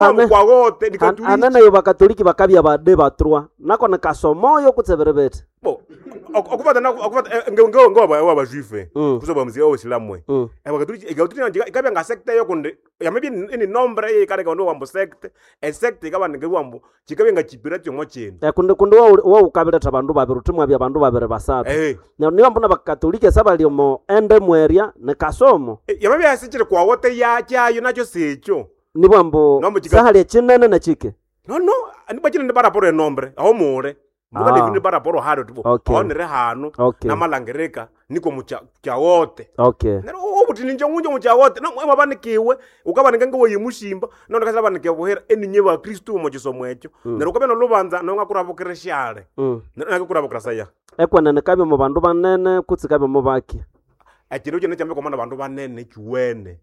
kwa wote nikatuliki anana yo bakatoliki bakabya bade batrwa nako nakasomoyo kutseberebete bo okupata ngo bajuife kuzoba mzee wa Islamu bakatuliki ikabya nga secte yo kunde yamebi ini nombre ikale kondo wambo secte secte ikaba ngewambo kikabya nga chipirati mo chene kunde wa ukabireta abandu babiri utimwa bya abandu babiri basatu niyo mbona bakatoliki sabali mo ende mweria nekasomo yamebi asichire kwa wote yacho nacho secho nibwambo sahali chinene na chike no anibachine ndi baraporo enombre aho mure muka defini baraporo hado tipo aho nere hano na malangereka niko mucha wote nero obuti ninjo mucha wote no mwe banikiwe ukaba ngenga wo yimushimba no ndakasaba nikebuhera eninye ba Kristo mu kisomo echo nero ukaba no lubanza no ngakurabo kreshale nero ngakurabo krasaya ekwana nekabe mu bandu banene kutsikabe mu baki akiro cyane cyambe komanda bandu banene kiwene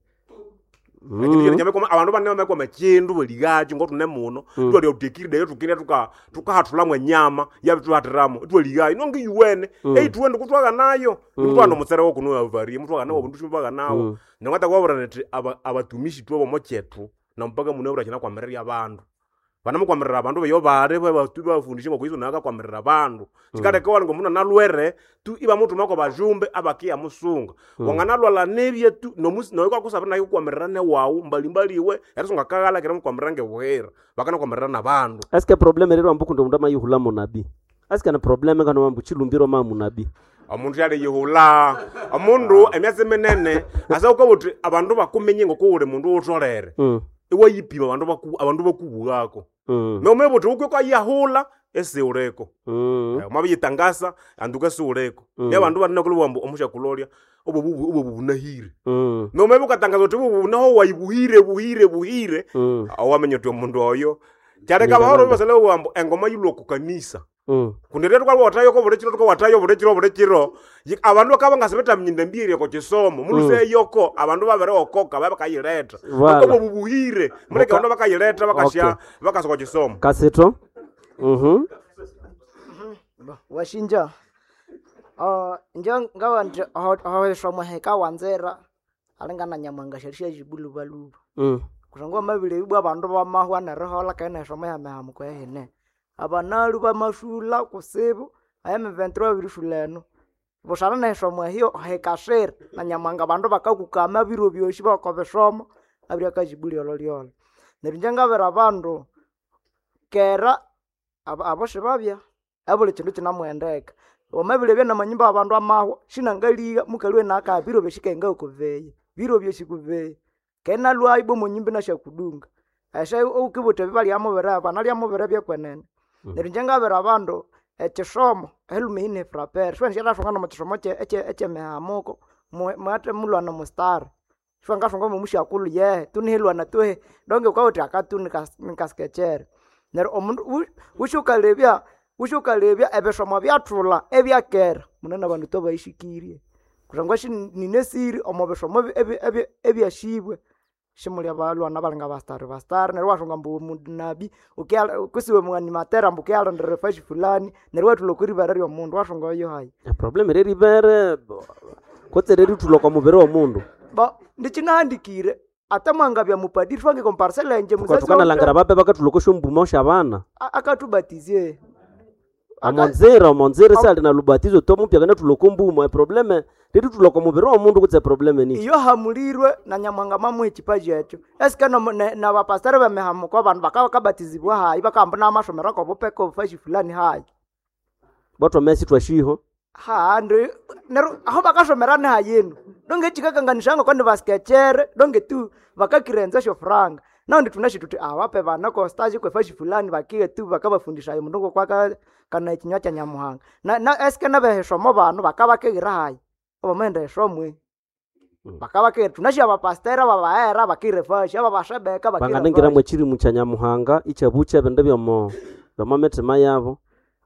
abantu banene bamekwa machindu baligacho ngotune muno twali utekiride tukine tukahatula mwenyama yabitu hatiramo twaligayo nonge yuwene tuwende kutwaga nayo mutwano mutsere wo kuno yavari mutwaga nawo bundu shimbaga nawo ngata kwabura neti abatumishi twa bomochetu na mpaka munebura kina kwa mereri yabandu bana mukwamerera abantu beyo bare bafundishe ngo kuyizo naka kwamerera abantu chikade kwa ngo muna nalwere tu iba mutu mako bajumbe abakia musunga wangana lwala nebye tu no musi no kwa kusabana yo kwamerera ne wawu mbalimbaliwe yarisonga kagala kira mukwamerera ngewera bakana kwamerera nabandu eske problem rero ambuku ndo ndama yuhula munabi eske na problem kana mambu chilumbiro ma munabi amuntu yale yuhula amundu emyase menene asa ukabuti abantu bakumenye ngo kuure mundu utolere iwe yipima abantu bakubugako nome bote ukwe yahula eseureko mabiyitangasa anduka seureko ne abantu banene kulubambo omusha kuloria obubunahire nome bukatangaza uti bubunaho wayibuhire awamenye to mundu oyo cyareka bahoro basale ubambo engoma yulo ku kanisa kunderero kwa watayo ko burechiro ko watayo burechiro abantu akaba ngasebeta mnyinde mbiri ko kisomo muluse yoko abantu babere okoka babakayireta ko bubuhire muleke abantu bakayireta bakashya bakasoka kisomo kaseto washinja ngawa nje ahaweshwa heka wanzera alingana nyamanga sherisha jibulu balu kusangwa mabile ibwa abantu bamahwa na rohola kana shoma ya mahamu kwa hene abanalu bamashula kusebu ayame 23 birishuleno boshana na shoma hiyo hekasher na nyamanga abantu bakakukama biro byoshi bakobeshoma abiri kajibuli ololiolo nebinjanga bera abantu kera aboshe babya abule kintu kinamwendeka omabile bya namanyimba abantu amahwa shinangaliga mukalwe naka biro beshikenga ukuveye biro byoshikuveye kena lwa ibo munyimbi na shakudunga asha ukibote bibali amobera banali amobera bya kwenene nerinjenga bera abantu echisomo helumine fraper shwenje la shongana muchisomo eche mehamoko mwate mulwana mustar shwanga shonga mumusha kulu ye tunihilwana tuhe donge kwa uti akatuni nikaskechere nero omundu ushukalebya ebeshomo byatula ebyakera munana bantu toba ishikirie kusangwashi ninesiri omobeshomo ebyashibwe shimuli abalwa nabalinga bastar nerwa shonga mbu munabi kusiwe mwani matera mbukyala ndere fashi fulani nerwa tulokuri barari omundu washonga yo hayi problem reri bere kotereri tuloko mubere omundu ba ndichinandikire atamanga bya mupadiri fange comparsela nje muzazi tukana langara babe bakatulokosho mbuma shabana akatubatizie amonzera sali na lubatizo to mupya kana tulokombuma probleme riri tuloko mubere omundu kutse probleme ni iyo hamulirwe na nyamwanga mamu echipaji echo eske na bapastare bamehamuko abantu bakabatizibwa hayi bakamba namashomera ko bopeko fashi fulani hayi boto mesi twashiho ndre nero aho bakashomerana hayenu donge chikakanganishanga kwande baskechere donge tu bakakirenza sho franga na ndi tunashi tuti awape bana ko stage kwe fashi fulani bakiye tu bakabafundisha yo mundu kwaka kana ikinywa cha nyamuhanga na eske na behesho mo bantu bakabakegira hayi obamende shomwe bakabake tunashi abapastera babaera bakire fashi abashebeka bakire bangangira mwe chiri muchanya muhanga ichabuche bende byomo bamametema yabo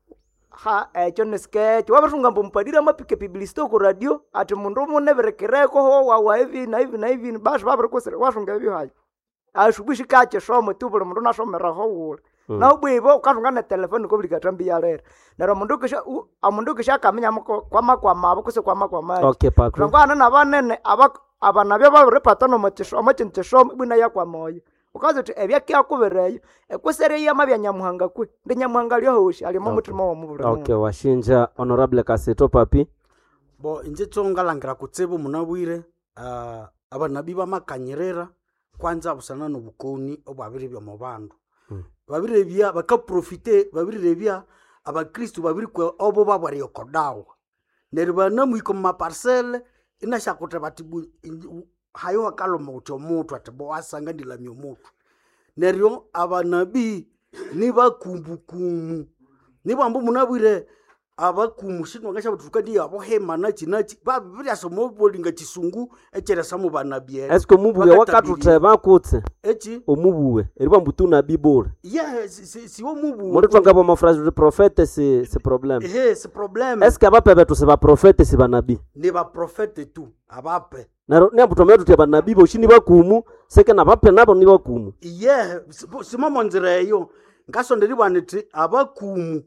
echo neske wabashunga mpadira mapike publicity ku radio ati mundu muneberekereko ho wa hivi na hivi bash babarekosere washunga byo hayi ashubishi kache shomo tubule mundu nashomera ho wula na ubwibo ukashunga na telefone ko bikatambi ya rera nero mundu kisha kamenya kwa mabo kuse kwa maji okay papa ngwana na banene abana byo babarepatano machisho amachintisho bina ya kwa moyo ukaza uti ebyakia kubereyo ekusere yama bya Nyamuhanga kwe ndi Nyamuhanga lyohoshi ali mu mutima wa mubule. Okay, washinja honorable Kaseto papi. Bo inje tsongalangira kutsibu munabwire abanabi bamakanyerera kwanza busana n'obukoni obwabiri bya mu bandu. Babiri bya bakaprofite babiri bya abakristo babiri kwe obo babwari yokodawa. Neribana mwiko mu parcelle inashakute batibu hayo akalomo uti omuntu atibo asanga ndilami omuntu. Neryo abanabi nibakumbukumu nibambu munabwire abakumu shino ngasha butuka ndi abohema nachi babiri asomo bolinga chisungu echeresa mu banabi. Esko mubuwe wakatuteba kutse echi omubuwe eriba mbutu na bibole. Yes, si omubuwe muri twanga ba phrase de prophète c'est problème. C'est problème. Est-ce que abape betu se ba prophète si banabi? Ni ba prophète tu abape. Na mbutomera tuti banabi bo shini bakumu seke na bape nabo ni bakumu. Simo nzireyo ngasonderi baneti abakumu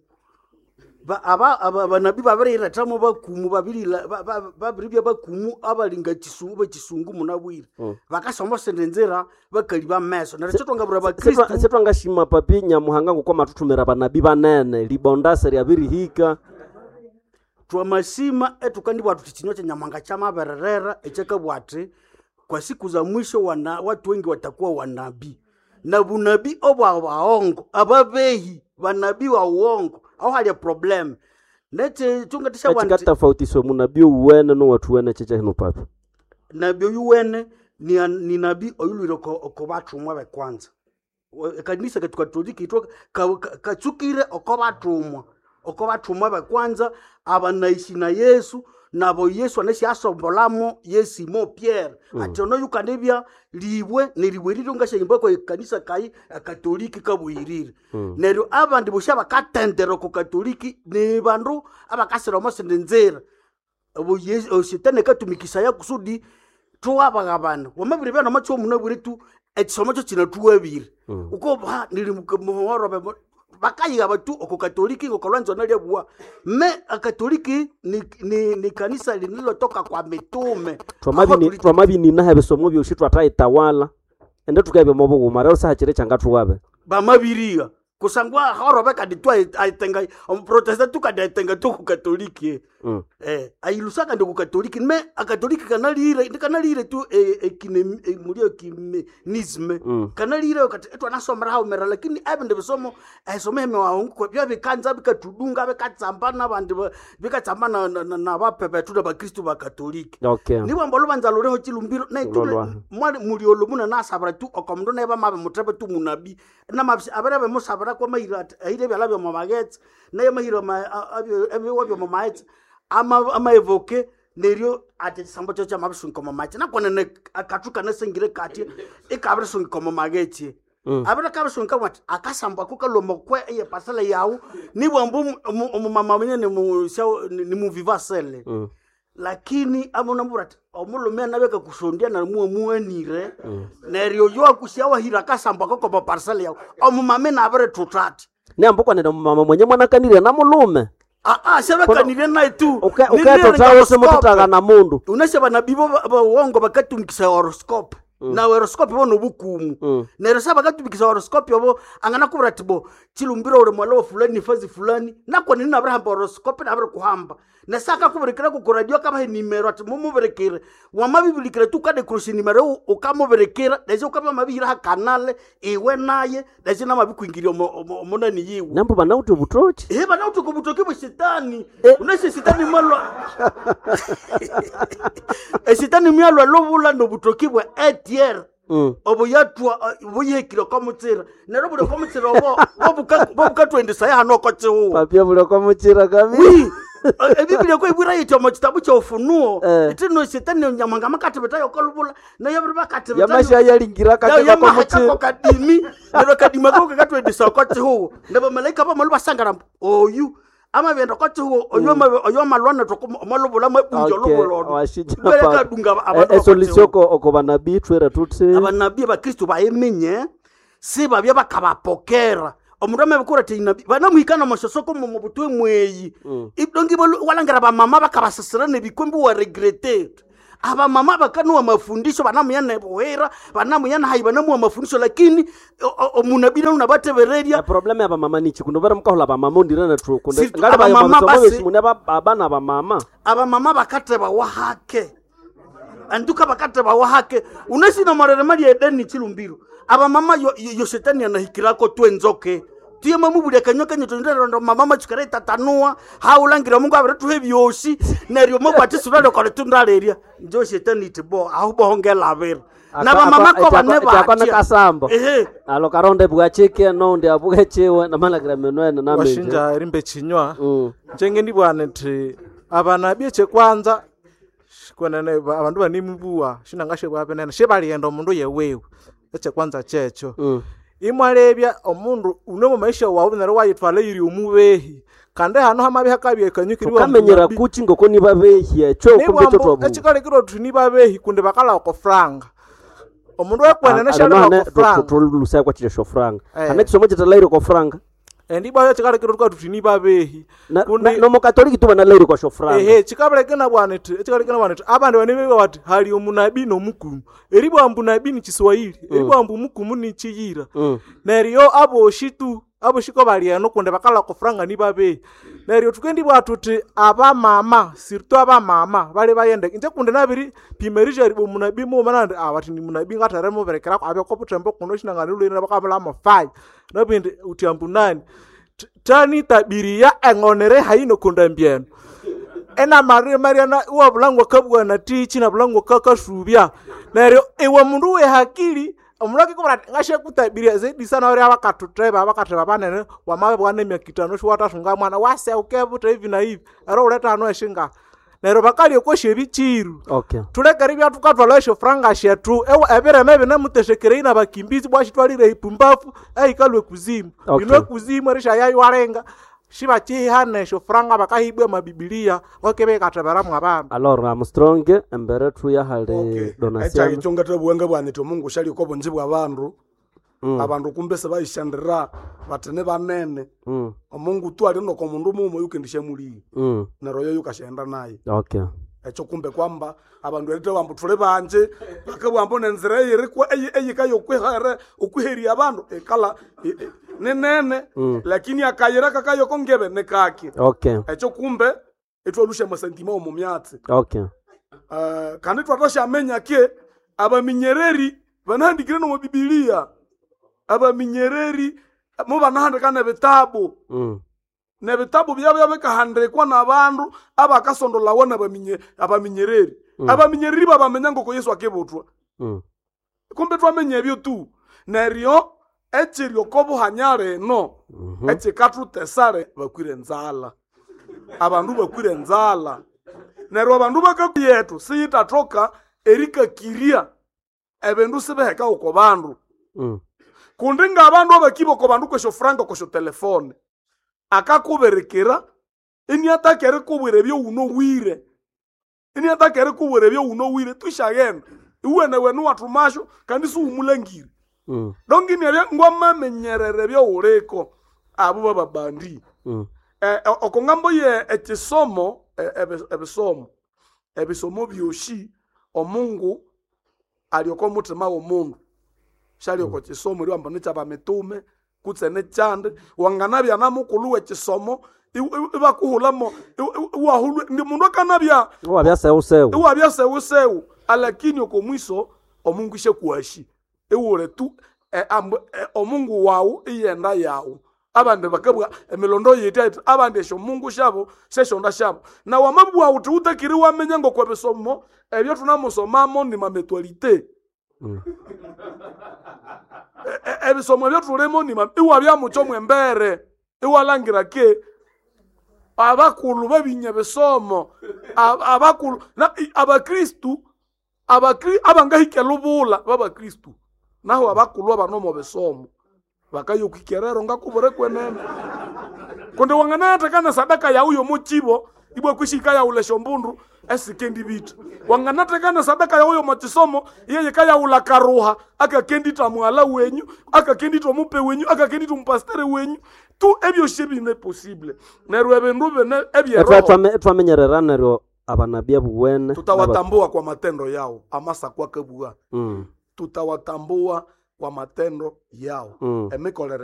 abanabi babiri ratamo bakumu babiri bya bakumu abalinga chisungu munabwire bakasoma sendenzera bakali ba meso na cyo bura bakristo setwanga shima papi Nyamuhanga ngokwa matutumira banabi banene libondase lya birihika twamashima etukandi bwatu kichinyo cha Nyamuhanga cha mabererera echeka bwati kwa siku za mwisho watu wengi watakuwa wanabii na bunabii obwa waongo ababehi banabii wa uongo au hali problem nete tungatisha wanti echika tofautisho munabii uwene no watu wene cheche hino papi. Nabii uwene ni nabii oyuliro ko batumwa be kwanza kanisa katukatoliki itoka kachukire okobatumwa be kwanza abanaishi na Yesu nabo Yesu anashi asombolamo Yesu mo Pierre atono yukandebya liwe neriweriro ngashimba ko kanisa kai katoliki kabuirire neryo abandi busha bakatendero ko katoliki ne bandu abakasira omosendenzera abo Yesu shetane katumikisa ya kusudi twabagabana wamabire bana macho munabire tu ekisomo cyo kinatuwabire uko ba niri muhorobe bakayiga batu oko katoliki ngo kolwanzo nalia bua me akatoliki ni kanisa lililotoka kwa mitume twamabi ni nahe besomo byo twataitawala ende tukabe mobo mara usa hachire changatu wabe bamabiriga kusangwa horobe kaditwa aitenga protestant tukadaitenga tu katoliki ayilusaka ndo katoliki me akatoliki kanalire tu mulio kinisme kanalire kati etu anasomera ha umera lakini abende besomo asomeme waongo kwa bya bikanza bikatudunga bikatsambana bantu bikatsambana na bapepe tu ba Kristo ba katoliki. Okay. Nibo mbolo banzalore ho chilumbiro na itu mwali muliolo muna nasabra tu okomndo na eba mabe mutrebe tu munabi na mabisi abarebe musabra kwa mayira ahire byalabe mu magets na yamahiro ebe wabyo mu magets ama evoke nerio ate sambo cha mabisi nkoma magets na kone akatuka na sengire kati ikabra sun nkoma magets abra kabra sun nkoma akasamba ko kalomo kwe ye pasala yawo ni bwambu mama mwenye ni mu vivasele lakini amunamburati omulumya nabeka kusondia na muanire nerio yo akusiawa hirakasamba ko kwa parcel yawo omumame na abere tutati ne ambukwa ne mama mwenye mwana kanire na mulume sebe kanire na tu uketotawo se mututaga na mundu unasheba na bibo wongo bakatumikisa horoscope na horoscope bono bukumu nero saba katumikisa horoscope yobo angana kubratibo chilumbiro ule mwalo fulani fazi fulani nako nini Abraham horoscope na abere kuhamba na saka kuberekera ku radio kaba nimero ati mumuberekere wamabibilikira tukade kurushi nimero ukamuberekera daje ukaba mabihira ha kanale iwe naye daje na mabikuingiria omona ni yiwe nambo bana uto butochi bana uto kubutoki bo shetani unashe shetani malo shetani myalo lobula no butoki bwa etier obo yatwa boyekira komutsira nero bule komutsira obo bobuka 20 saya hano kotsiwo papia bule komutsira kabi Biblia ko ibura yito mu kitabu cyo Ufunuo itino shetani Nyamuhanga makatebeta yo kolubula na yo bakatebeta yamasha yalingira kateba ko muti kadimi nero kadima ko katwe disokoti hu nebo malaika ba maluba sangara oyu ama bendo koti hu oyo malwana to malubula mabunjo lobolo bele kadunga abantu solution ko banabi twera tutse abanabi ba Kristo ba yemenye siba bya bakabapokera omurame bikora tina bana muhikana mashosoko mu butwe mweyi ibongi walangara ba mama bakabasasirane bikwembi wa regretted aba mama bakanuwa mafundisho banamuyana bohera banamuyana hai banamuwa mafundisho lakini omunabina unabatebereria problem ya mama nichi kundobera mukahula ba mama ndirana tru kunde ngale ba mama basi mune abana ba mama aba mama bakateba wahake anduka bakateba wahake unasina marere mali edeni chilumbiru aba mama yo shetani anahikirako twenzoke tiye mamubuli akanyoka nyoto ndero mama chikare tatanua haulangira Mungu aberetu hebyoshi neryo mubati surale kwa tundaleria njo shetani tibo ahubongela abere na ba mama ko bane ba akona kasambo alo karonde bwachike no ndi abugechewe na malagira menwene na meje washinja irimbe chinywa njenge ndi bwana nti abana byeche kwanza kwenene abantu banimbuwa shinangashe kwapenene shebalienda omundu yewewe eche kwanza checho imwalebya omundu unomo maisha wawe nare wayitwala yiri umubehi kande hano hamabi hakabye kanyukiriwa kamenyera kuchi ngoko ni babehi echo kumbecho twabu echikale kiro tuni babehi kunde bakala ko franga omundu wakwenene shale ko franga tutulusa kwa chile franga aneti somo chitalairo ko franga endi baya chikale kiro tuni babehi kunde no mukatoliki tuba na lairo kwa franga chikabale kena bwana chikale kena bwana abandi banebe bati hali omunabi no mukumu eribo ambu nabi ni Kiswahili eribo ambu mukumu ni chiyira neriyo abo shitu abo shiko baliano kunde bakala ko franga ni babe neriyo tukendi bwatuti aba mama sirto aba mama bale bayende nje kunde nabiri pimerija ribo munabi mo manande abati ni munabi ngatare mo berekera ko abeko putembo kuno shinanga lulina bakabala mo 5 nabindi uti ambu nani tani tabiria engonere haino kundambieno ena mariana uwa bulango kabwana tichi na bulango kakashubya neryo ewa mundu we hakili omulaki kubara ngashe kutabiria zaidi sana ori abakatuteba banene wamabe bwane myakitano shwata shunga mwana wase ukebuta hivi na hivi aro uleta hano eshinga neryo bakali okoshe bichiru tulekari bya tukatwalesho franga shetu ebere mebe na muteshekere ina bakimbizi bwashitwalire ipumbafu aikalwe kuzimu inwe kuzimu risha yayi warenga shiba chihane sho franga bakahibwe mabibilia okebe katebera mwabana alors Armstrong embere tu ya hale donation echa ichonga tebwenga bwane to Mungu shali ko bonzibwa abantu abantu kumbe se bayishandira batene banene omungu tu ali no ko mundu mumo yukendisha muli na royo yukashenda naye echo kumbe kwamba abantu elete bambu tule banje bakabwambo nenzira yiri kwa eyikayo kwihare ukuheri abantu ekala nenene lakini akayira kakayo kongebe nekaki echo kumbe etwalusha masentima omu myatsi kandi twatosha amenya ke abaminyereri banandikire no mu Biblia abaminyereri mo banandika na bitabu na bitabu byabo bikahandikwa nabandu abakasondola wana abaminyereri abaminyereri babamenya ngoko Yesu akebotwa kumbe twamenya ebyo tu neryo echirio kobuhanyare no echikatu tesare bakwire nzala abandu bakwire nzala neryo abandu bakakuyetu siyitatoka erika kiria ebendu sibeheka uko bandu kundi ngabandu abakibo ko bandu kwesho franga kwesho telefone akakuberekera ini atakere kubwire byo uno wire ini atakere kubwire byo uno wire tushagenda uwene wenu watumasho kandi su umulangire dongi ni abya ngoma menyerere byo ureko abo babandi okongambo ye ekisomo ebisomo byoshi omungu alioko mutima womundu shali oko kisomo lyo ambone cyaba metume kutsene cyande wanganabya namukulu ekisomo ibakuhulamo wahulu ndi mundu kanabya wabya sewu alakini oko mwiso omungu ishe kuashi ewure tu omungu wawu iyenda yawu abande bakabwa emilondo yeti abande sho mungu shabo seshonda shabo na wamabwa ututakiri wamenya ngo kwa besomo ebyo tunamusomamo ni mametualite ebisomo byo tulemo ni iwa bya mucho mwembere iwalangira ke abakulu babinye besomo abakulu na abakristu abangahike lubula babakristu naho abakulu abanomo besomo bakayokikerero ngakubore kwenene konde wanganata kana sadaka ya uyo muchibo ibwe kwishika ya ule shombundu esikendi bitu wanganata kana sadaka ya uyo machisomo yeye kaya ula karuha akakendi tamwala wenyu akakendi tomupe wenyu akakendi tumpastere wenyu tu ebyo shebi ne possible nerwe bendu bene ebye twamenyerera neryo abanabia buwene tutawatambua kwa matendo yao amasa kwake bua mm. tutawatambua kwa matendo yao emikolere